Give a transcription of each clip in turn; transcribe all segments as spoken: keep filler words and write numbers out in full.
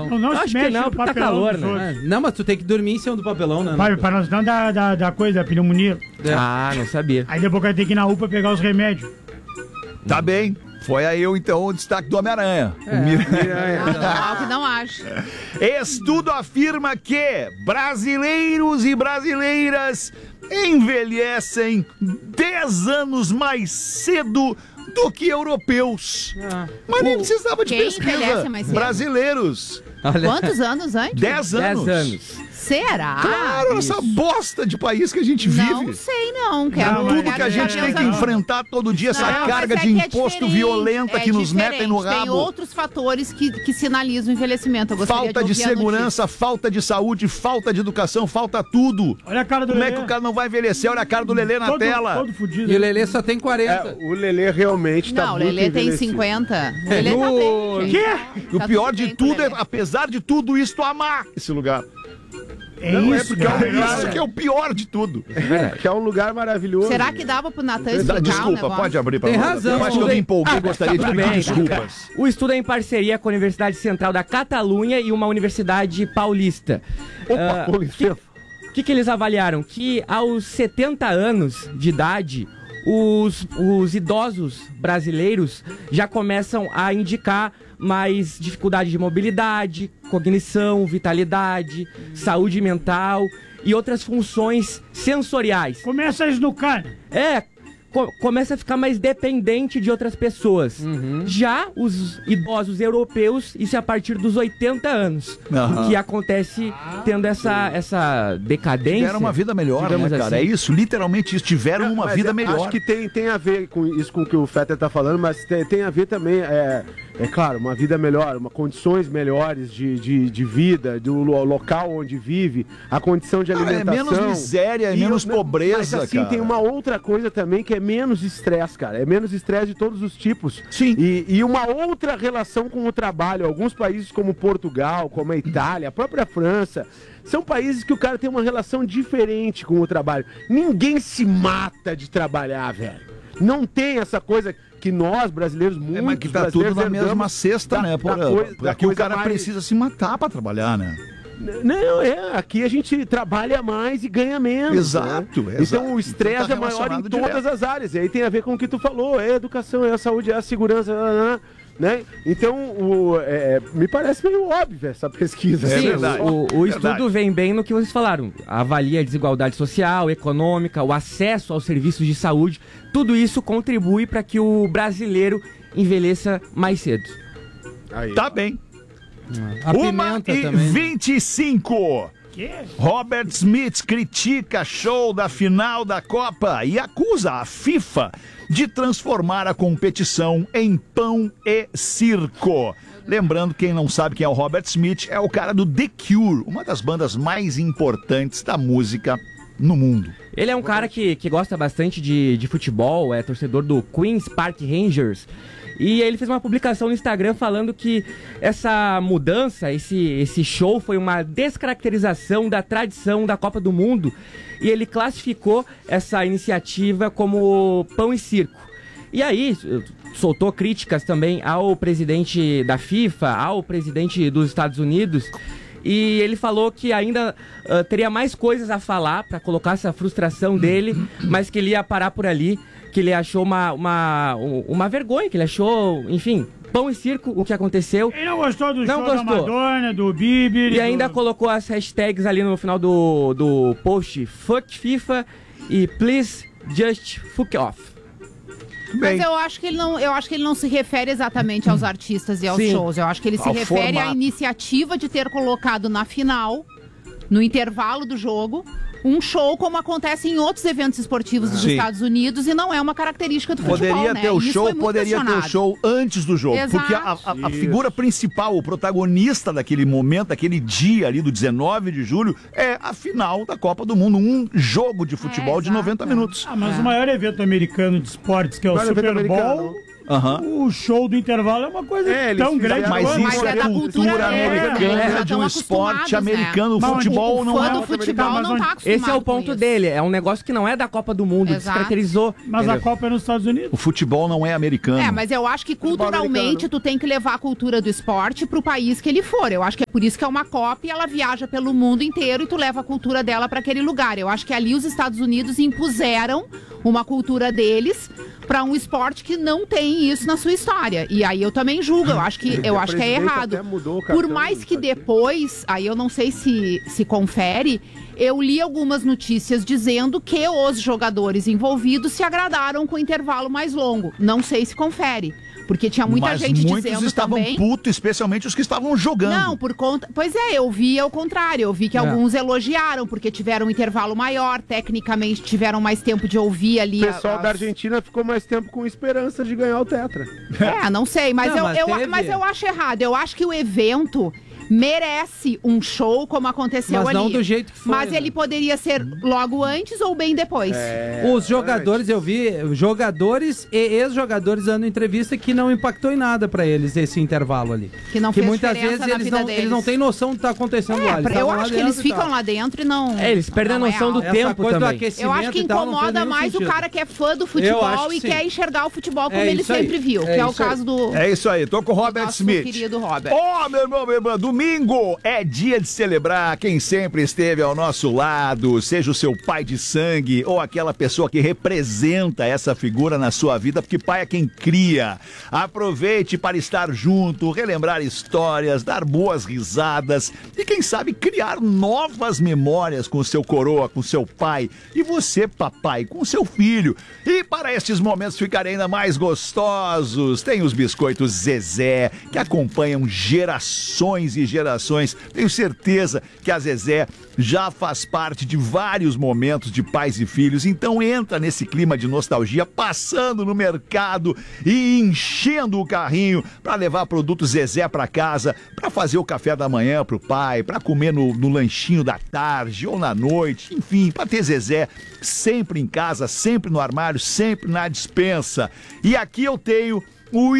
não. Não, não Acho se que mexe não, no porque tá papelão calor, dos né? outros. Ah, não, mas tu tem que dormir em cima do papelão, né? Vai, para nós não dar da, da coisa, da pneumonia. Ah, não sabia. Aí depois vai ter que ir na U P A pegar os remédios. Tá bem. Foi aí então o destaque do Homem-Aranha. O Mir- Não, que não acho. Estudo afirma que brasileiros e brasileiras envelhecem dez anos mais cedo do que europeus. Mas nem precisava de Quem pesquisa. envelhece mais cedo? Brasileiros. Olha, Quantos anos antes? dez anos. dez anos. Será? Claro, essa bosta de país que a gente Não vive. sei não. Quero, Não, mas Tudo que a quero gente saber tem os que anos. enfrentar todo dia, essa Não, carga mas é de que é imposto diferente, violenta é que nos diferente. metem no Tem rabo. outros fatores que, que sinalizam o envelhecimento. Eu gostaria Falta de ouvir a segurança, falta de saúde, falta de educação, falta tudo. Olha a cara do Como é Lelê. que o cara não vai envelhecer? Olha a cara do Lelê na todo, tela. Todo fudido. E o Lelê só tem É, quarenta. o Lelê realmente tá Não, o muito Lelê tem envelhecido. cinquenta. O Lelê tá bem, gente. Quê? E o Tá pior tudo de bem com o tudo é, Lelê. apesar de tudo isso, tu amar esse lugar. É Não, é isso, porque cara. é um Isso que é o pior de tudo. Que é um lugar maravilhoso. Será que dava pro Natan explicar o Desculpa, negócio? pode abrir pra Tem nós. razão, Eu acho que eu tudo me bem. empolguei e gostaria de Tudo pedir bem. desculpas. O estudo é em parceria com a Universidade Central da Catalunha e uma universidade paulista. Opa, Ah, com licença. O que, que eles avaliaram? Que aos setenta anos de idade, os, os idosos brasileiros já começam a indicar mais dificuldade de mobilidade, cognição, vitalidade, saúde mental e outras funções sensoriais. Começa a esnucar. É, co- começa a ficar mais dependente de outras pessoas. Uhum. Já os idosos europeus, isso é a partir dos oitenta anos. Aham. Que acontece tendo essa, essa decadência. Tiveram uma vida melhor, né, digamos cara? assim. É isso, literalmente isso. Tiveram uma Mas vida é- melhor. Acho que tem, tem a ver com isso com o que o Fetter tá falando, mas tem, tem a ver também, é, é claro, uma vida melhor, uma condições melhores de, de, de vida, do lo- local onde vive, a condição de Ah, é alimentação. menos miséria, é E menos eu- pobreza, Mas assim, cara. tem uma outra coisa também que é menos estresse, cara. É menos estresse de todos os tipos. Sim. E, e uma outra relação com o trabalho. Alguns países como Portugal, como a Itália, a própria França, são países que o cara tem uma relação diferente com o trabalho. Ninguém se mata de trabalhar, velho. Não tem essa coisa que nós, brasileiros, muitos É, mas que tá tudo brasileiros na mesma herdamos cesta, da- né, da porra? coisa- Porque da aqui o coisa cara mais- precisa se matar pra trabalhar, né? Não, é, aqui a gente trabalha mais e ganha menos. Exato, né? exato. Então o estresse Então tá é maior em relacionado todas direto. as áreas. E aí tem a ver com o que tu falou, é a educação, é a saúde, é a segurança, né? Então, o, é, me parece meio óbvio essa pesquisa. É Sim, verdade. o, o estudo Verdade. vem bem no que vocês falaram. Avalia a desigualdade social, econômica, o acesso aos serviços de saúde. Tudo isso contribui para que o brasileiro envelheça mais cedo. Aí. Tá bem. A Uma pimenta e também. vinte e cinco. Robert Smith critica show da final da Copa e acusa a FIFA de transformar a competição em pão e circo. Lembrando, quem não sabe quem é o Robert Smith, é o cara do The Cure, uma das bandas mais importantes da música no mundo. Ele é um cara que, que gosta bastante de, de futebol, é torcedor do Queen's Park Rangers. E ele fez uma publicação no Instagram falando que essa mudança, esse, esse show foi uma descaracterização da tradição da Copa do Mundo. E ele classificou essa iniciativa como pão e circo. E aí, soltou críticas também ao presidente da FIFA, ao presidente dos Estados Unidos. E ele falou que ainda uh, teria mais coisas a falar para colocar essa frustração dele, mas que ele ia parar por ali, que ele achou uma, uma, uma vergonha, que ele achou, enfim, pão e circo o que aconteceu. Ele não gostou do Não show da gostou. Madonna, do Bieber. E ainda do... colocou as hashtags ali no final do, do post, fuck FIFA e please just fuck off. Mas eu acho que ele não, eu acho que ele não se refere exatamente aos artistas e aos Sim. shows. Eu acho que ele se Ao refere à formato. iniciativa de ter colocado na final, no intervalo do jogo, um show como acontece em outros eventos esportivos dos Sim. Estados Unidos e não é uma característica do futebol, Poderia né? ter o Isso show, foi muito poderia ter o questionado. show antes do jogo. Exato. Porque a, a- a figura principal, o protagonista daquele momento, daquele dia ali do dezenove de julho, é a final da Copa do Mundo. Um jogo de futebol É, de exato. noventa minutos. Ah, mas o maior evento americano de esportes, que é o Maior evento Super Bowl, americano. Aham. o show do intervalo é uma coisa É, eles tão grande. fizeram- Mas quanto. isso Mas é, é da cultura cultura, americana, é, já de um tão esporte acostumados, né? americano. O Mas futebol o não fã é. do norte-americano, futebol mas não onde- tá acostumado Esse é o com ponto isso. dele. É um negócio que não é da Copa do Mundo. Exato. Descaracterizou. Mas a entendeu? Copa é nos Estados Unidos. O futebol não é americano. É, mas eu acho que Futebol culturalmente americano. tu tem que levar a cultura do esporte pro país que ele for. Eu acho que é por isso que é uma Copa e ela viaja pelo mundo inteiro e tu leva a cultura dela pra aquele lugar. Eu acho que ali os Estados Unidos impuseram uma cultura deles pra um esporte que não tem isso na sua história. E aí eu também julgo, eu acho que, eu A acho que é presidente errado. até mudou o Por cartão, mais que sabe? depois, aí eu não sei se se confere, eu li algumas notícias dizendo que os jogadores envolvidos se agradaram com o intervalo mais longo. Não sei se confere, porque tinha muita Mas gente muitos dizendo estavam também. putos, especialmente os que estavam jogando. Não, por conta. Pois é, eu vi ao contrário. Eu vi que É. alguns elogiaram, porque tiveram um intervalo maior, tecnicamente tiveram mais tempo de ouvir ali. O pessoal as- da Argentina ficou mais tempo com esperança de ganhar o Tetra. É, não sei, mas, Não, eu, mas eu- teve- mas eu acho errado. Eu acho que o evento merece um show como aconteceu Mas ali. não do jeito que foi, Mas né? ele poderia ser logo antes ou bem depois. Os jogadores, eu vi, jogadores e ex-jogadores dando entrevista que não impactou em nada pra eles esse intervalo ali. Que não que fez muitas diferença vezes na eles vida não, deles. eles não têm noção do que tá acontecendo É, lá. Eles pra- eu estavam lá acho que eles dentro e tal. ficam lá dentro e não. É, eles perdem a não é noção do algo. Essa tempo coisa do também. aquecimento Eu acho que e tal, não fez incomoda nenhum mais sentido. o cara que é fã do Eu futebol acho e que quer sim. enxergar o futebol como É ele isso aí. sempre viu, É que é o isso aí. caso do É isso aí, tô com o Robert nosso Smith. querido Robert. Ó, meu irmão, meu irmão, domingo é dia de celebrar quem sempre esteve ao nosso lado, seja o seu pai de sangue ou aquela pessoa que representa essa figura na sua vida, porque pai é quem cria. Aproveite para estar junto, relembrar histórias, dar boas risadas e quem sabe criar novas memórias com seu coroa, com seu pai e você, papai, com seu filho. E para estes momentos ficarem ainda mais gostosos, tem os biscoitos Zezé, que acompanham gerações e gerações. Tenho certeza que a Zezé já faz parte de vários momentos de pais e filhos, então entra nesse clima de nostalgia, passando no mercado e enchendo o carrinho para levar produtos Zezé para casa, para fazer o café da manhã pro pai, para comer no, no lanchinho da tarde ou na noite, enfim, para ter Zezé sempre em casa, sempre no armário, sempre na despensa. E aqui eu tenho o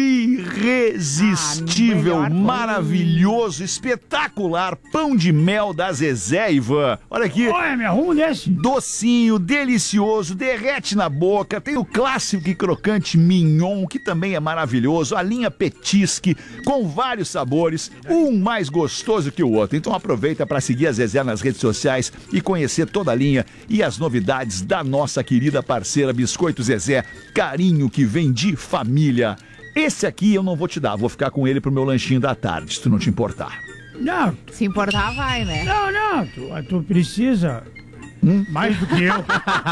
irresistível, Ah, melhor. maravilhoso, espetacular pão de mel da Zezé, Ivan. Olha aqui. Olha, me arrumo desse. Docinho, delicioso, derrete na boca. Tem o clássico e crocante mignon, que também é maravilhoso. A linha petisque, com vários sabores, um mais gostoso que o outro. Então aproveita para seguir a Zezé nas redes sociais e conhecer toda a linha e as novidades da nossa querida parceira Biscoito Zezé. Carinho que vem de família. Esse aqui eu não vou te dar, vou ficar com ele pro meu lanchinho da tarde, se tu não te importar. Não, Se importar, vai, né? não, não. Tu, tu precisa mais do que eu.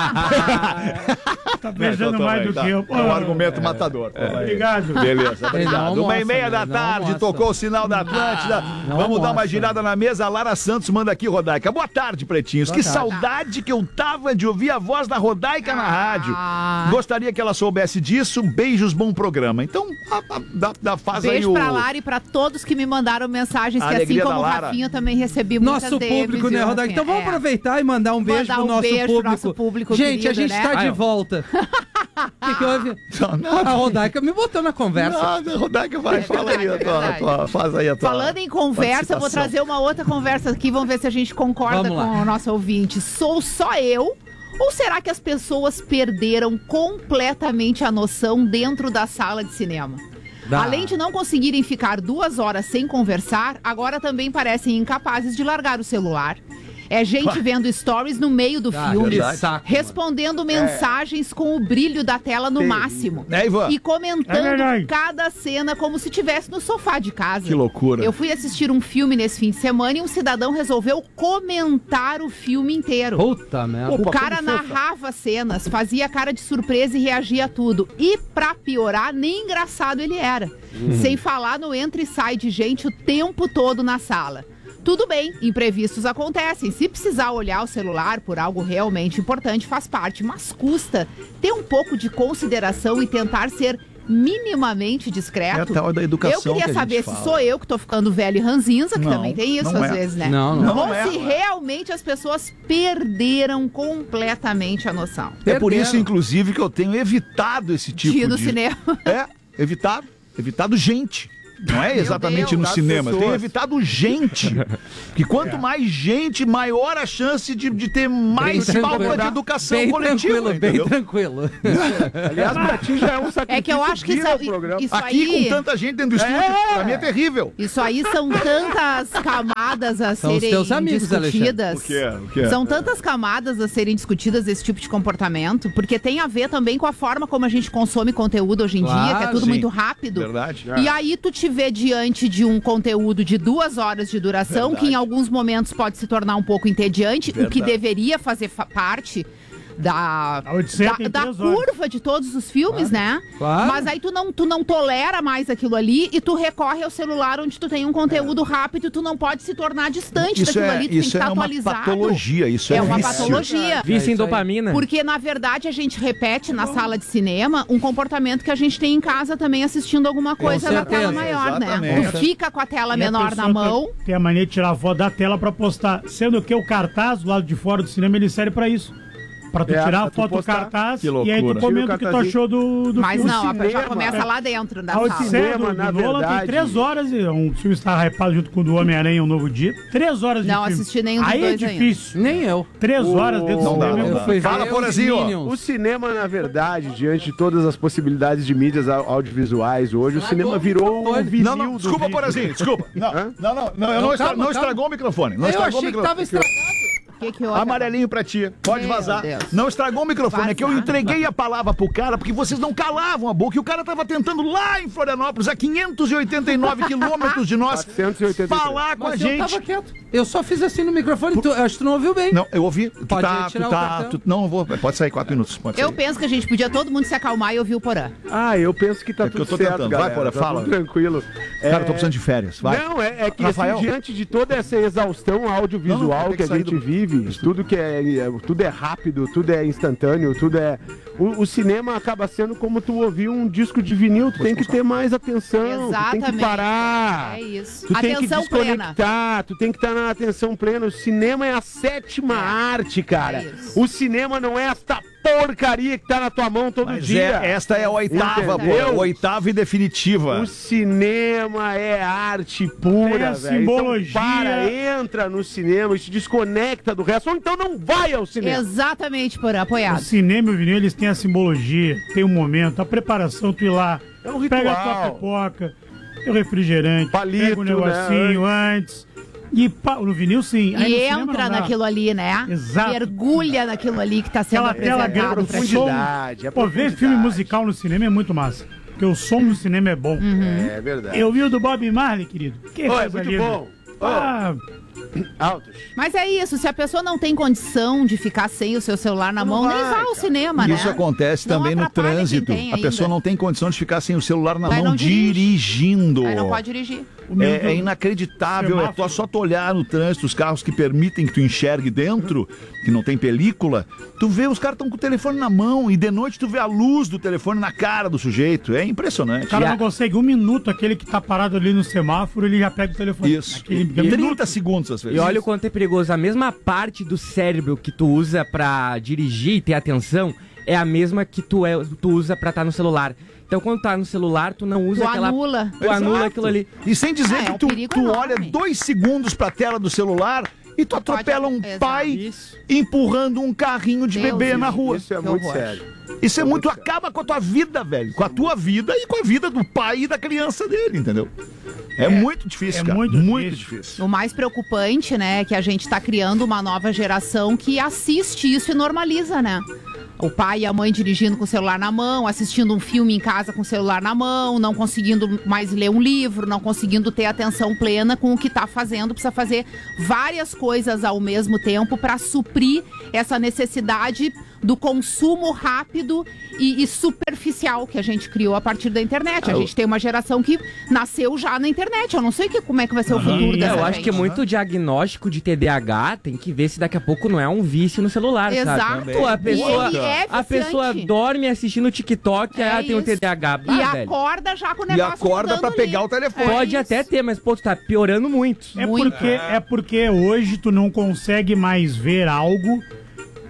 Tá pensando mais do que eu. Pô, É um argumento matador. Obrigado. Beleza, obrigado. almoça, Uma e meia né? da Não tarde, almoça. tocou o sinal da Atlântida. Não Vamos dar uma almoça. girada na mesa. A Lara Santos manda aqui, Rodaica. Boa tarde, pretinhos. Boa que tarde. saudade que eu tava de ouvir a voz da Rodaica na rádio. Ah. Gostaria que ela soubesse disso. Beijos, bom programa. Então, a, a, dá, dá, faz aí Beijo o... pra Lara e pra todos que me mandaram mensagens, A que assim alegria como da o Lara. Rafinha, eu também recebi muitas Nosso D Ms, público, né, viu, Rodaica? Então vamos Rafinha? É. aproveitar e mandar um beijo Mandar pro um nosso beijo pro público. nosso público Gente, a querido, gente né? tá de Ai, ó. volta. O que, que houve? A Rodaica me botou na conversa. Nada, Rodaica, vai, É fala aí a verdade, é tua, verdade. tua- faz aí a tua Falando em conversa, eu vou participação. trazer uma outra conversa aqui, vamos ver se a gente concorda Vamos lá. com o nosso ouvinte. Sou só eu? Ou será que as pessoas perderam completamente a noção dentro da sala de cinema? Dá. Além de não conseguirem ficar duas horas sem conversar, agora também parecem incapazes de largar o celular. É gente vendo stories no meio do Ah, filme, que saco, respondendo mensagens com o brilho da tela no máximo. Né, Ivan? E É comentando verdade. cada cena como se estivesse no sofá de casa. Que loucura. Eu fui assistir um filme nesse fim de semana e um cidadão resolveu comentar o filme inteiro. Puta merda. O cara narrava cenas, fazia cara de surpresa e reagia a tudo. E pra piorar, nem engraçado ele era. Sem falar no entra e sai de gente o tempo todo na sala. Tudo bem, imprevistos acontecem. Se precisar olhar o celular por algo realmente importante, faz parte. Mas custa ter um pouco de consideração e tentar ser minimamente discreto. É a tal da educação Eu queria que a saber gente se fala. sou eu que tô ficando velho e ranzinza, que Não, também tem isso não às é. vezes, né? Não, não. Ou Não é. se realmente as pessoas perderam completamente a noção. É por Perderam. isso, inclusive, que eu tenho evitado esse tipo De ir no de... cinema. É, evitado, evitado gente. Não é exatamente Deus, no cinema, pessoas. tem evitado gente. Que quanto mais gente, maior a chance de, de ter mais Bem falta tranquilo. de educação Bem coletiva. tranquilo, bem entendeu? tranquilo. Aliás, pra ti já é um sacrifício É que eu acho que vir isso, ao programa. isso Aqui, aí... com tanta gente dentro do estúdio, É. pra mim é terrível. Isso aí são tantas camadas a São os serem teus amigos, discutidas. O que é? O que é? São tantas camadas a serem discutidas desse tipo de comportamento, porque tem a ver também com a forma como a gente consome conteúdo hoje em Claro, dia, que é tudo sim. muito rápido. Verdade. E aí tu te vê diante de um conteúdo de duas horas de duração, Verdade. que em alguns momentos pode se tornar um pouco entediante, o que Verdade. deveria fazer fa- parte da, A Odisseia da, tem da três horas. curva de todos os filmes, né? Claro. Mas aí tu não, tu não tolera mais aquilo ali e tu recorre ao celular onde tu tem um conteúdo rápido e tu não pode se tornar distante Isso daquilo é, ali, tu tem que isso estar é uma atualizado. patologia, isso é, É uma vício. patologia. Vício É em isso aí. dopamina. Porque, na verdade, a gente repete na sala de cinema um comportamento que a gente tem em casa também assistindo alguma coisa na certeza, tela maior, né? exatamente. Tu fica com a tela E a menor na pessoa mão. Tem, tem a mania de tirar a foto da tela pra postar. Sendo que o cartaz do lado de fora do cinema, ele serve pra isso. Pra tu É, tirar pra a tu foto do postar. cartaz Que e aí loucura. tu comenta Tira o o que tu cartazinho. achou do, do Mas filme. não, já cinema, começa lá dentro da A sala. Odisseia Cinema, do, na do Nolan verdade- tem três horas, e um filme está hypado junto com o do Homem-Aranha, Um Novo Dia. Três horas de Não filme. assisti nenhum dos Aí dois é ainda. difícil. Nem eu. Três O- horas dentro do Não dá, cinema. não Eu dá. fui Fala, ver Porazinho. os Minions. O cinema, na verdade, diante de todas as possibilidades de mídias au- audiovisuais hoje, o cinema virou o vinil Não, não, do desculpa, vídeo. Porazinho, desculpa. Não, Hã? não, não, não, eu Não, não, estra- calma, não calma. estragou o microfone. Não Eu estragou o achei que microfone. tava estragado. O que que houve? Amarelinho pra ti. Pode Meu vazar. Deus. Não estragou o microfone. É que eu Vazar. entreguei a palavra pro cara porque vocês não calavam a boca. E o cara tava tentando lá em Florianópolis, a quinhentos e oitenta e nove quilômetros de nós, quatrocentos e oitenta e três. falar com Mas a eu tava gente. quieto. Eu só fiz assim no microfone. Tu, acho que tu não ouviu bem. Não, eu ouvi. Tu Pode tá, tirar tu o tá, cartão. tu- não, eu vou. Pode sair quatro minutos. Pode Eu sair. penso que a gente podia todo mundo se acalmar e ouvir o Porã. Ah, eu penso que tá É porque tudo eu tô certo, tentando. Vai, galera. Porã, tá fala. tudo tranquilo. Cara, É, eu tô precisando de férias. Vai. Não, é, é que Rafael? assim, diante de toda essa exaustão audiovisual Não, não, tem que que a sair gente do- vive, tudo que é, é- tudo é rápido, tudo é instantâneo, tudo é... O, o cinema acaba sendo como tu ouvir um disco de vinil, tu tem que ter mais atenção, tu tem que Exatamente. parar. É isso. Tu tem que Atenção plena. desconectar, tu tem que estar na atenção plena. O cinema é a sétima arte, cara. É isso. O cinema não é esta porcaria que tá na tua mão todo Mas dia. é, esta é a oitava, Entendeu? pô. Oitava e definitiva. O cinema é arte pura, Tem a velho. simbologia. Então para, entra no cinema e se desconecta do resto, ou então não vai ao cinema. Exatamente, Porã, O apoiado. cinema e o vinil, eles têm a simbologia, tem o momento, a preparação, tu ir lá, É um pega a tua ritual. pipoca, teu refrigerante, Palito, pega o negocinho né, antes. E pa, no vinil, sim. Aí no E cinema entra não dá. naquilo ali, né? Exato. Mergulha naquilo ali que tá sendo Aquela tela apresentado grande, pra ti. som. profundidade, é Pô, ver profundidade. filme musical no cinema é muito massa. Porque o som do cinema é bom. É verdade. Eu vi o do Bob Marley, querido. Que Oi, coisa muito linda. bom. Ah, Altos. Mas é isso, se a pessoa não tem condição de ficar sem o seu celular na mão, vai, nem vá ao cara. cinema, né? Isso acontece Não também no atrapalha quem trânsito. tem A ainda. pessoa não tem condição de ficar sem o celular na Aí mão não dirige. dirigindo. Aí não pode dirigir. o meu É, do- é inacreditável, é semáforo. só tu olhar no trânsito, os carros que permitem que tu enxergue dentro, que não tem película, tu vê os caras estão com o telefone na mão e de noite tu vê a luz do telefone na cara do sujeito, é impressionante. O cara E a- não consegue um minuto, aquele que tá parado ali no semáforo, ele já pega o telefone. Isso. Aquele trinta minuto. segundos às vezes. E olha o quanto é perigoso. A mesma parte do cérebro que tu usa pra dirigir e ter atenção é a mesma que tu, é, tu usa pra estar no celular. Então quando tá no celular, tu não usa Tu aquela... anula. Tu anula Exato. aquilo ali. E sem dizer Ah, é que um tu, perigo tu enorme. olha dois segundos pra tela do celular e tu Tu pode- atropela um Exato. pai Isso. empurrando um carrinho de Deus bebê me na rua. Isso é Que muito horror. sério. Isso é muito, acaba com a tua vida, velho. Com a tua vida e com a vida do pai e da criança dele, entendeu? É, muito difícil, é cara. muito Muito, difícil. difícil. O mais preocupante, né, é que a gente tá criando uma nova geração que assiste isso e normaliza, né? O pai e a mãe dirigindo com o celular na mão, assistindo um filme em casa com o celular na mão, não conseguindo mais ler um livro, não conseguindo ter atenção plena com o que tá fazendo. Precisa fazer várias coisas ao mesmo tempo para suprir essa necessidade do consumo rápido e, e superficial que a gente criou a partir da internet. A gente tem uma geração que nasceu já na internet. Eu não sei que, como é que vai ser o futuro É, dessa eu gente. acho que muito diagnóstico de T D A H tem que ver se daqui a pouco não é um vício no celular, Exato. sabe? Pô, a pessoa, E ele é a pessoa viciante. dorme assistindo TikTok, É ah, tem um isso. T D A H. E Ah, velho. acorda já com o E negócio acorda pra rodando pegar ali. o telefone. É Pode isso. até ter, mas pô, tu tá piorando muito. É Muito. porque, é porque hoje tu não consegue mais ver algo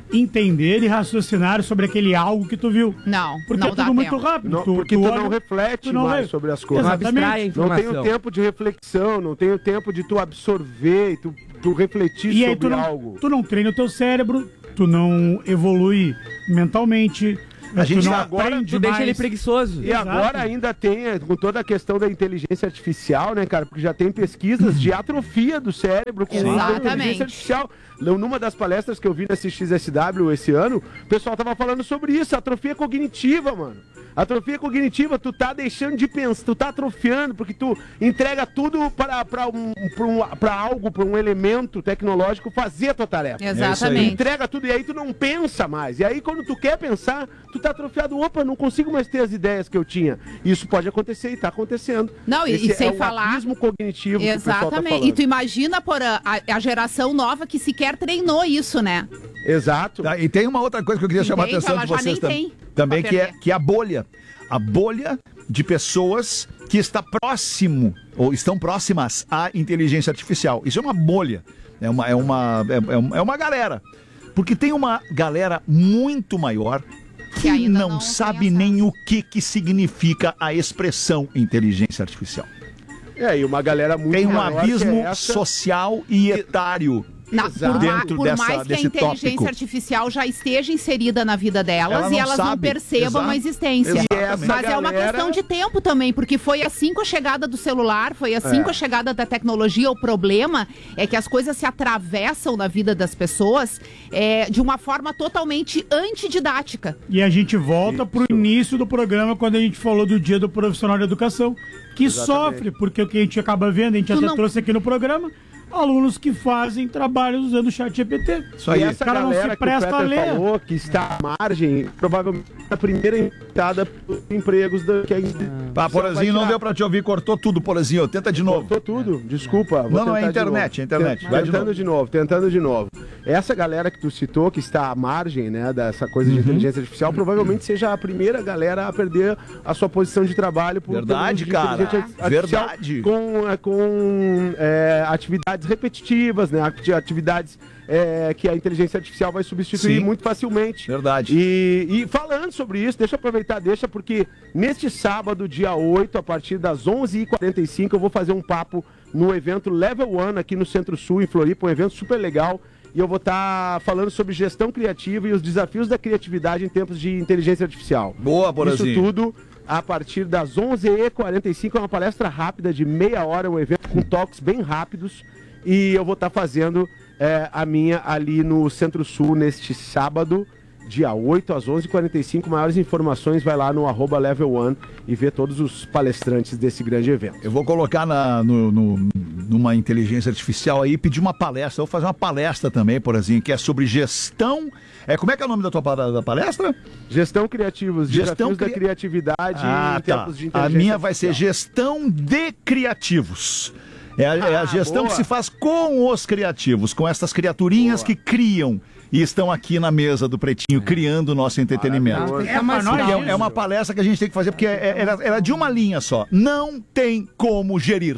entender e raciocinar sobre aquele algo que tu viu. Não, Porque não é dá tudo muito tempo. rápido. Não, porque tu, olha- não reflete tu não mais re- sobre as coisas. Não Exatamente. abstrai a Não tem informação. o tempo de reflexão, não tem o tempo de tu absorver e tu, tu refletir E aí sobre tu não, algo. tu não treina o teu cérebro, tu não evolui mentalmente, A gente tu não agora- aprende Tu deixa mais. ele preguiçoso. E Exato. agora ainda tem, eh, com toda a questão da inteligência artificial, né, cara? Porque já tem pesquisas de atrofia do cérebro com Exatamente. inteligência artificial. Não, Numa das palestras que eu vi na C X S W esse ano, o pessoal tava falando sobre isso, atrofia cognitiva, mano. Atrofia cognitiva, tu tá deixando de pensar, tu tá atrofiando, porque tu entrega tudo para para um, pra um, pra algo, para um elemento tecnológico fazer a tua tarefa. Tu Exatamente. entrega tudo e aí tu não pensa mais. E aí quando tu quer pensar, tu tá atrofiado. Opa, não consigo mais ter as ideias que eu tinha. Isso pode acontecer e tá acontecendo. Não, e- Esse e sem é o falar- abismo cognitivo que o pessoal tá Exatamente. falando. E tu imagina, por a, a geração nova que sequer treinou isso, né? Exato. Tá, e tem uma outra coisa que eu queria chamar a Entende? atenção Ela de já vocês nem tam- tem também, pra que é, perder. que é a bolha. A bolha de pessoas que está próximo, ou estão próximas à inteligência artificial. Isso é uma bolha. É uma, é uma, é, é uma- é uma galera. Porque tem uma galera muito maior Que que ainda não, não sabe tem nem o que, que significa a expressão inteligência artificial. É, e uma galera muito Tem um maior que abismo é essa. social e etário. Na, Exato. por ma- Dentro por dessa- mais que a desse inteligência tópico. artificial já esteja inserida na vida delas Ela e não elas não sabe. percebam Exato. a existência. Exatamente. Mas é uma galera- questão de tempo também, porque foi assim com a chegada do celular, foi assim É. com a chegada da tecnologia. O problema é que as coisas se atravessam na vida das pessoas é, de uma forma totalmente antididática. E a gente volta pro início do programa, quando a gente falou do Dia do Profissional de Educação, que sofre, porque o que a gente acaba vendo, a gente Tu até não- trouxe aqui no programa, alunos que fazem trabalhos usando o chat G P T. Isso aí. E essa O cara não galera se que o presta a Peter ler. falou, que está à margem, provavelmente a primeira entrada por empregos da, que a Ah, Porazinho, não deu pra te ouvir, cortou tudo, Porazinho. Tenta de novo. Cortou tudo, desculpa. vou Não, não, é tentar de internet, novo. é internet. Tent- Vai de Tentando novo. de novo, tentando de novo. Essa galera que tu citou, que está à margem, né, dessa coisa Uhum. de inteligência artificial, provavelmente seja a primeira galera a perder a sua posição de trabalho por Verdade, pelo uso de cara. inteligência artificial Verdade. Com, é, com é, atividades repetitivas, né, ati- atividades é, que a inteligência artificial vai substituir Sim. muito facilmente. Verdade. E, e falando sobre isso, deixa eu aproveitar, deixa, porque neste sábado, dia oito, a partir das onze e quarenta e cinco, eu vou fazer um papo no evento Level One aqui no Centro-Sul, em Floripa, um evento super legal. E eu vou estar falando sobre gestão criativa e os desafios da criatividade em tempos de inteligência artificial. Boa, Porazinho. Isso tudo a partir das onze e quarenta e cinco, é uma palestra rápida de meia hora, um evento com toques bem rápidos. E eu vou estar fazendo é, a minha ali no Centro-Sul neste sábado, dia oito às onze e quarenta e cinco. Maiores informações, vai lá no arroba Level One e vê todos os palestrantes desse grande evento. Eu vou colocar na, no, no- numa inteligência artificial aí e pedir uma palestra. Eu vou fazer uma palestra também, Porazinho, que é sobre gestão. É, como é que é o nome da tua pa- da palestra? Gestão criativos, Gestão desafios da cria- criatividade Ah, em tá. tempos de A inteligência minha vai ser artificial. gestão de criativos. É a, é a Ah, gestão boa. que se faz com os criativos, com essas criaturinhas Boa. que criam e estão aqui na mesa do Pretinho, criando o nosso entretenimento. Maravilhoso. É pra nós, E é, isso. é uma palestra que a gente tem que fazer, porque é- é- era, era de uma linha só. Não tem como gerir.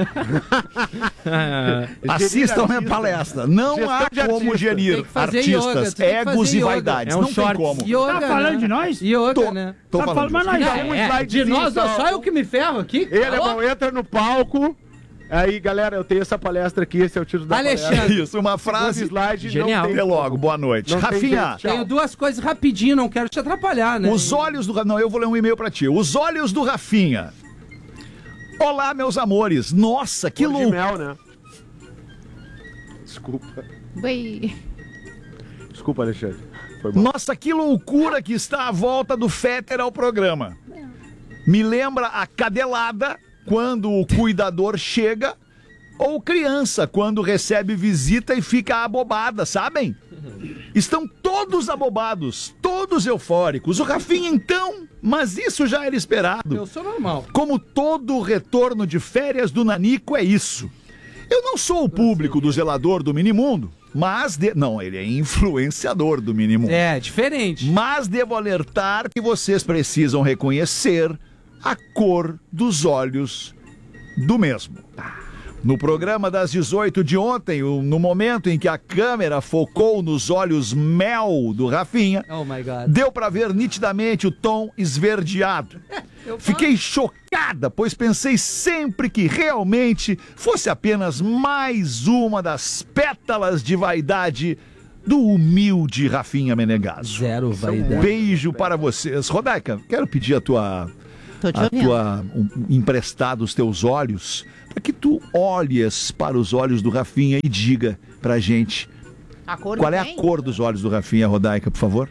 Assistam a minha artista. palestra. Não Gestão há de como artista. gerir Tem que fazer yoga, artistas, tu tem que egos fazer e yoga. vaidades. É um Não tem shorts. como. Yoga, Tá falando né? de nós? Yoga, Tô, né? tô Tá falando. falando, mas nós É, já- um é, de slidezinho nós, só. só eu que me ferro aqui. Ele é Alô? bom, entra no palco. Aí, galera, eu tenho essa palestra aqui, esse é o título da Alexandre. palestra. Isso, uma Segundo frase. slide, Genial. não tem Até logo, boa noite. Não tem Rafinha, jeito, tchau. Tenho duas coisas rapidinho, não quero te atrapalhar, né? os olhos do... Não, eu vou ler um e-mail pra ti. Os olhos do Rafinha. Olá, meus amores. Nossa, que Cor de louco. mel, né? Desculpa. Ui. Desculpa, Alexandre. Foi bom. Nossa, que loucura que está a volta do Féter ao programa. Me lembra a cadelada quando o cuidador chega ou criança quando recebe visita e fica abobada, sabem? Estão todos abobados, todos eufóricos. O Rafinha então, mas isso já era esperado. Eu sou normal. Como todo retorno de férias do Nanico é isso. Eu não sou o público do zelador do Minimundo, mas... De... Não, ele é influenciador do Minimundo. É, diferente. Mas devo alertar que vocês precisam reconhecer a cor dos olhos do mesmo. No programa das dezoito de ontem, o- no momento em que a câmera focou nos olhos mel do Rafinha, Oh my God. deu pra ver nitidamente o tom esverdeado. Fiquei chocada, pois pensei sempre que realmente fosse apenas mais uma das pétalas de vaidade do humilde Rafinha Menegasso. Zero vaidade. Beijo para vocês. Rodaica, quero pedir a tua, Tô te a ouvindo. tua um, emprestar os teus olhos, para que tu olhes para os olhos do Rafinha e diga pra gente A cor qual é a tem? cor dos olhos do Rafinha, Rodaica, por favor.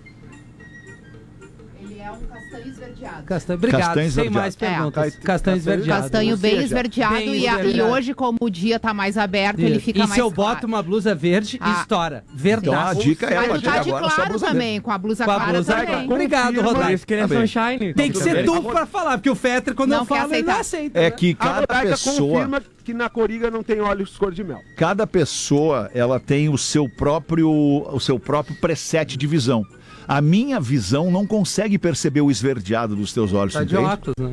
Ele é um castanho esverdeado. Castanho, obrigado. Castanho Sem esverdeado. mais perguntas. É. Castanho Castanho- esverdeado. Castanho Ou bem seja, esverdeado, bem e, a- e esverdeado. hoje, como o dia tá mais aberto, ele Isso. fica E mais se eu claro. boto uma blusa verde, Ah. estoura. Então a Verdade. dica é a Mas tu partir tá de de agora só claro blusa também, com a blusa Com a clara blusa também. clara. Obrigado, Confirma. Por Rodaica. isso que ele é Tá bem. sunshine. Tem que ser Ele- tu pra falar, porque o Fetter, quando Não eu quer falo, ele não aceitar. aceita. É né? que A cada Rodaica pessoa, confirma que na Coriga não tem olhos cor de mel. cada pessoa, ela tem o seu próprio, o seu próprio preset de visão. A minha visão não consegue perceber o esverdeado dos teus olhos, Tá de entende? óculos, né?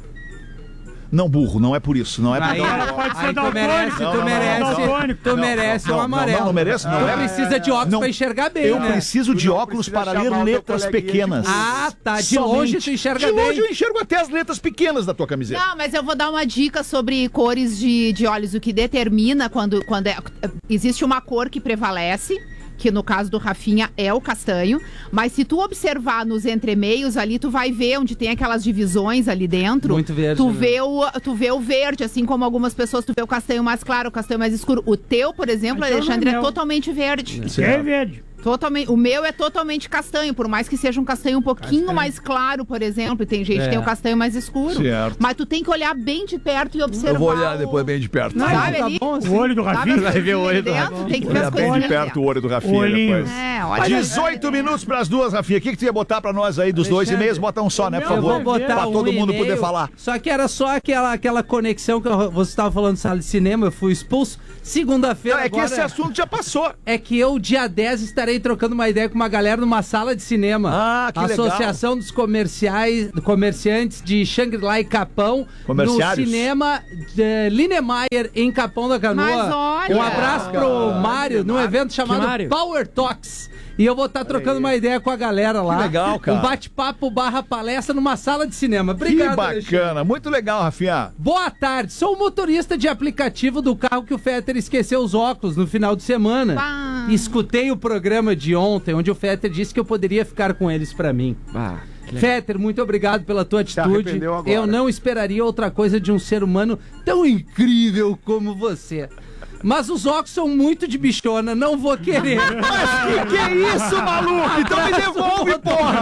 Não, burro, não é por isso, não é Aí, por Ela pode ser aí tu daltônico. merece, Não, tu não, merece, não, não. tu merece não, um não, amarelo. não, não mereço, não. Tu É- precisa de óculos não. pra enxergar bem, Eu né? preciso de Tu não óculos precisa para ler chamar o teu letras coleguinha de pequenas. burro. Ah, tá. De Somente. longe tu enxerga De bem. longe eu enxergo até as letras pequenas da tua camiseta. Não, mas eu vou dar uma dica sobre cores de, de olhos. O que determina quando, quando é, existe uma cor que prevalece, que no caso do Rafinha é o castanho, mas se tu observar nos entremeios ali, tu vai ver onde tem aquelas divisões ali dentro. Muito verde, Tu, né? vê o, tu vê o verde, assim como algumas pessoas, tu vê o castanho mais claro, o castanho mais escuro. O teu, por exemplo, Então não é Alexandre, é meu. totalmente verde. É verde. Totalmente, o meu é totalmente castanho, por mais que seja um castanho um pouquinho Castanho. mais claro, por exemplo, e tem gente É. que tem o castanho mais escuro. Certo. Mas tu tem que olhar bem de perto e observar. Eu vou olhar o- depois bem de perto. Sabe tá ali? bom, assim. O olho do Sabe Rafinha. as Vai ver o olho do coisinhas dentro? Tem que ver Olha as bem de coisinhas perto o olho do Rafinha Olhinho. depois. É, olha. dezoito minutos para as duas, Rafinha. O que, que tu ia botar para nós aí dos dois Alexandre, e-mails? Bota um só, né, por Eu favor? vou botar Pra um todo mundo e-mail, poder falar. Só que era só aquela, aquela conexão que eu- você estava falando de sala de cinema, eu fui expulso. Segunda-feira Não, é que agora, esse assunto já passou. é que eu, dia dez, estarei trocando uma ideia com uma galera numa sala de cinema. Ah, que legal. Associação dos Comerciais, Comerciantes de Xangri-Lá e Capão. No Comerciários. cinema de Linemeyer, em Capão da Canoa. Mas olha. Um abraço pro Mário, num evento chamado Mário? Power Talks. E eu vou estar trocando uma ideia com a galera lá. Que legal, cara. Um bate-papo barra palestra numa sala de cinema. Que Obrigado, Alexandre. bacana. Muito legal, Rafinha. Boa tarde, sou o motorista de aplicativo do carro que o Fetter esqueceu os óculos no final de semana. Pá. Escutei o programa de ontem, onde o Fetter disse que eu poderia ficar com eles pra mim. Ah, Fetter, muito obrigado pela tua atitude. arrependeu agora. Eu não esperaria outra coisa de um ser humano tão incrível como você. Mas os óculos são muito de bichona, não vou querer. Mas que que é isso, maluco? Então me devolve,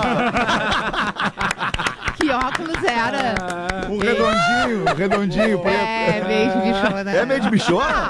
porra! Que óculos era? Um redondinho, um redondinho preto. É, meio de bichona. É meio de bichona?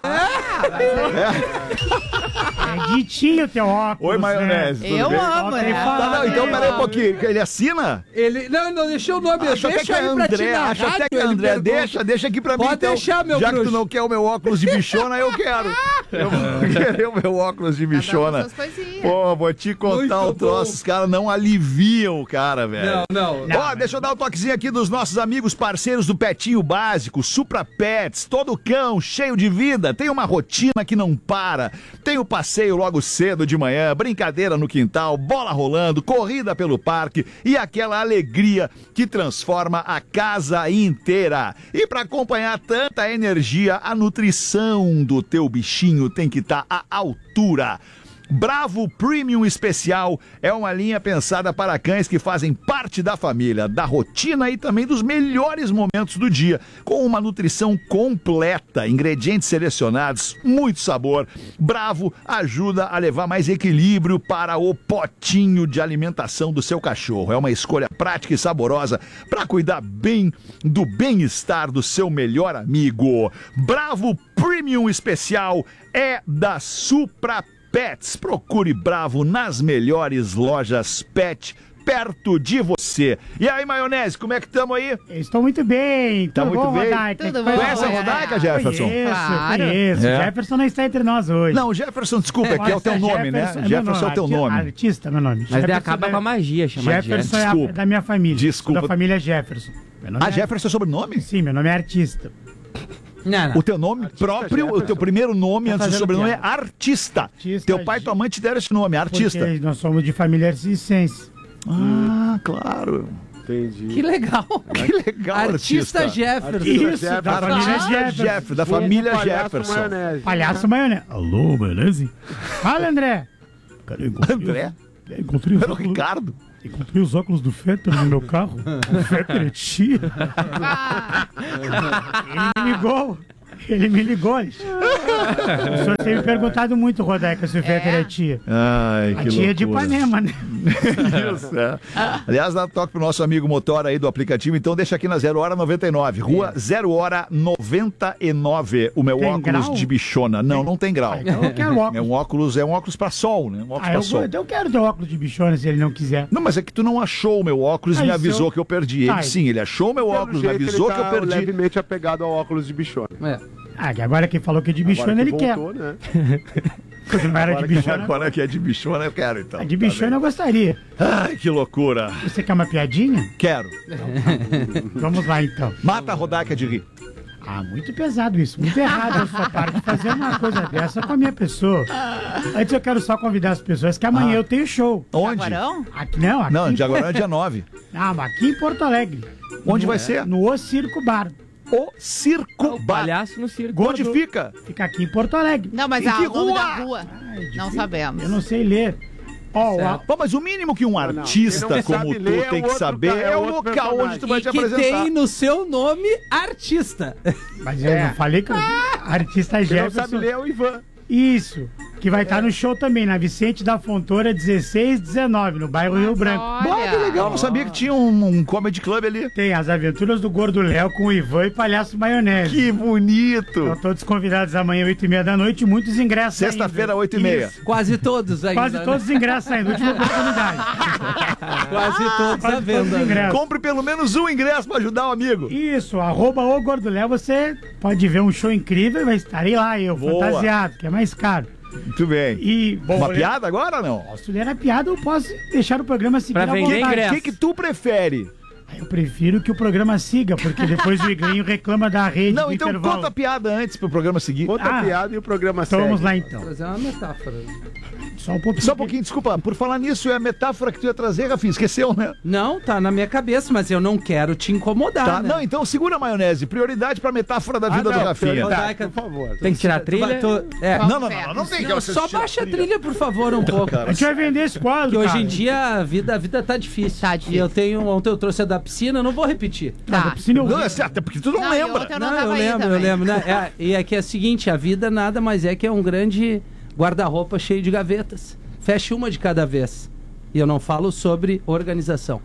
É ditinho teu óculos. Oi, maionese. né? tudo Eu bem? amo, Tem né? fala- Tá, não, então peraí um pouquinho. Ele assina? Ele. Não, não, deixa o nome. Acho até deixa que é aí pra ti André. na Acho até rádio, que é ele André. pergunta. Deixa, deixa aqui pra mim. Pode então. deixar, meu Já que tu bruxo. não quer o meu óculos de bichona, eu quero. Eu vou querer o meu óculos de bichona. Cada um com suas coisinhas. Pô, vô te contar Muito o troço. bom. Os caras não aliviam o cara, velho. Não, não. Ó, deixa eu dar um toquezinho aqui dos nossos amigos parceiros do Petinho Básico, Supra Pets, todo cão, cheio de vida, tem uma rotina que não para, tem o passeio logo cedo de manhã, brincadeira no quintal, bola rolando, corrida pelo parque e aquela alegria que transforma a casa inteira. E para acompanhar tanta energia, a nutrição do teu bichinho tem que estar à altura. Bravo Premium Especial é uma linha pensada para cães que fazem parte da família, da rotina e também dos melhores momentos do dia, com uma nutrição completa, ingredientes selecionados, muito sabor. Bravo ajuda a levar mais equilíbrio para o potinho de alimentação do seu cachorro. É uma escolha prática e saborosa para cuidar bem do bem-estar do seu melhor amigo. Bravo Premium Especial é da Supra Pets. Procure Bravo nas melhores lojas pet perto de você. E aí, maionese, como é que estamos aí? Estou muito bem. Tá Tudo muito bom, bem? Rodaica? Tudo Como é bom, que Conhece a vai? é. Rodaica, Jefferson? Conheço, Claro. conheço. É. Jefferson não está entre nós hoje. Não, Jefferson, desculpa, é que é o teu Mas nome, né? Jefferson Jefferson é o teu arti- nome. Artista, meu nome. mas daí Jefferson acaba da- com a magia chamar de Jefferson Jefferson. é a- Desculpa. da minha família. Desculpa. Da família Jefferson. Meu nome Ah, é- Jefferson é sobrenome? Sim, meu nome é artista. Não, não. O teu nome próprio, o teu primeiro nome Tá antes do fazendo sobrenome piada. é Artista. Artista, Teu pai e tua mãe te deram esse nome, Artista. Porque nós somos de família circense. Ah, claro. Entendi. Que legal. Que legal, Artista, Artista. Jefferson. Isso, da família Artista Jefferson. Jeff, da família Palhaço Jefferson. Maionese. Palhaço maionese. Alô, beleza? Fala, André. Cara, eu encontrei André? os- Encontrei os, Era o óculos, Ricardo. encontrei os óculos do Fetter no meu carro. O Fetter é tia. Ah, Ele me ligou. Ele me ligou. Alexandre. O senhor tem me perguntado muito, Rodaica, se o Fetter é tia. Ai, A que tia é de loucura. Ipanema, né? Isso, é. Aliás, dá toque pro nosso amigo Motora aí do aplicativo, então deixa aqui na Zero Hora noventa e nove. Rua Zero Hora noventa e nove. O meu Tem óculos grau? de bichona. Não, não tem grau. Ah, então eu quero óculos. É um óculos, é um óculos pra sol, né? Um óculos Ah, pra eu, sol. então eu quero ter óculos de bichona se ele não quiser. Não, mas é que tu não achou o meu óculos e Ah, me isso avisou eu- que eu perdi. Ele Ah, sim, ele achou o meu Pelo óculos, me jeito, avisou ele que eu tá perdi. levemente apegado ao óculos de bichona. É. Ah, que agora quem falou que é de bichona, Agora ele que quer. voltou, né? Quando não era de Agora que- bichona. Agora que é de bichona, eu quero então. A de bichona eu gostaria. Ai, que loucura. Você quer uma piadinha? Quero. Vamos lá então. Mata a Rodaica de rir. Ah, muito pesado isso, muito errado da sua parte fazer uma coisa dessa com a minha pessoa. Antes eu quero só convidar as pessoas que amanhã eu tenho show. Onde? Jaguarão? Aqui, não, aqui, Não, em de agora é dia nove. Ah, mas aqui em Porto Alegre. Onde No- vai ser? No O Circo Bar. O Circo O Bar. palhaço no circo. Onde Gordo. fica? Fica aqui em Porto Alegre. Não, mas Em a que nome da rua? rua. Ai, Não difícil. sabemos. Eu não sei ler. Ó, ó, Pô, mas o mínimo que um artista Quem não como sabe tu ler é tem que outro saber ca- é é o outro local personagem. onde tu vai E te que apresentar. tem no seu nome artista. mas eu não falei que eu... Artista Quem não sabe Jefferson. ler é o Ivan. Isso. Que vai estar no show também, na Vicente da Fontoura, dezesseis, dezenove, no bairro Rio Branco. Bah, que legal, não sabia que tinha um, um comedy club ali. Tem as aventuras do Gordo Léo com o Ivan e Palhaço Maionese. Que bonito. Estão todos convidados amanhã, oito e meia da noite, muitos ingressos Sexta-feira, ainda. oito e meia. Isso. Quase todos ainda. Quase né? todos os ingressos ainda, última oportunidade. Quase todos à Quase venda. todos os né? ingressos. Compre pelo menos um ingresso pra ajudar o amigo. Isso, arroba o Gordo Léo, você pode ver um show incrível e vai estarei lá eu, Boa. fantasiado, que é mais caro. Muito bem. E, bom, Uma eu piada agora ou não? Posso ler a piada ou posso deixar o programa seguir Pra à vender vontade? ingresso. O que, que tu prefere? Eu prefiro que o programa siga, porque depois o Iglinho reclama da rede Não, do então intervalo. conta a piada antes pro programa seguir. Conta Ah. a piada e o programa Então segue. vamos lá então. Trazer uma metáfora. Só um pouquinho. Só um pouquinho, desculpa. Por falar nisso, é a metáfora que tu ia trazer, Rafinha. Esqueceu, né? Não, tá na minha cabeça, mas eu não quero te incomodar. Tá. né? Não, então segura a maionese. Prioridade pra metáfora da vida Ah, não, do Rafinha. prioridade, Rodaica, por favor. Tem que tirar a Tu vai- trilha. tu- é. Vamos Não, não, ver. não, não, não tem que Não, você só baixa a trilha, por favor, um pouco. A gente vai vender esse quadro, Que hoje cara. em dia a vida, a vida tá difícil. Tá difícil. E eu tenho. Ontem eu trouxe a da piscina, eu não vou repetir. Tá. Tá. Da piscina eu Não, ri. é certo, porque tu não, Não, e lembra. outra eu não Não, tava eu aí lembro, eu também. lembro. Né? É, e é que é o seguinte, a vida nada mais é que é um grande guarda-roupa cheio de gavetas. Feche uma de cada vez. E eu não falo sobre organização.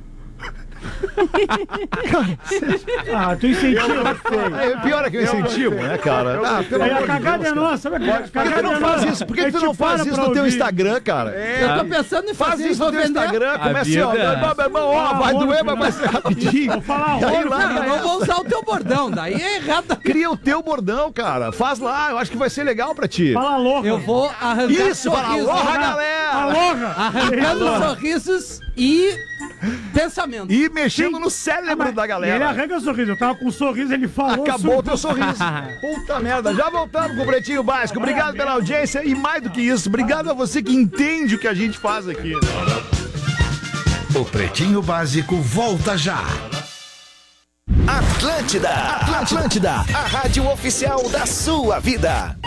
Ah, tu incentiva. É, pior é que eu incentivo, né, cara? Ah, pelo Aí amor a de cagada Deus, é cara. nossa. Sabe a Por que cagada tu não é faz nossa? isso? Por que A tu gente não faz para isso pra no teu ouvir. Instagram, cara? Eu tô pensando em Faz fazer isso no teu vou vender. Instagram, começa assim, ó. vida- Meu irmão, ó, vai Fala doer, rodo, mas vai ser rapidinho. Vou falar E aí rodo, lá, Não, eu não vou usar o teu bordão, daí é errado. cria o teu bordão, cara. Faz lá, eu acho que vai ser legal pra ti. Fala louco. Eu vou arrancar Isso, fala, sorrisos. aloha, galera! Aloha. Arrancando sorrisos e pensamento. E mexendo Sim. no cérebro da E ele galera. arranca o sorriso. Eu tava com um sorriso, ele falou. Acabou o sur- teu sorriso. Puta merda. Já voltamos com o Pretinho Básico. Obrigado pela audiência e mais do que isso, obrigado a você que entende o que a gente faz aqui. O Pretinho Básico volta já. Atlântida, Atlântida, a rádio oficial da sua vida.